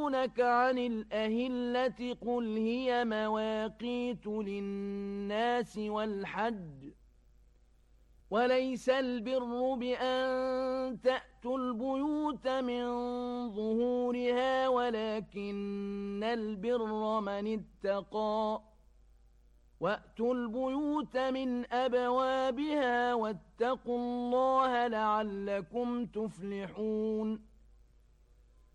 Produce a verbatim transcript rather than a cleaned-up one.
يسألونك عن الأهلة قل هي مواقيت للناس والحج وليس البر بأن تأتوا البيوت من ظهورها ولكن البر من اتقى وأتوا البيوت من أبوابها واتقوا الله لعلكم تفلحون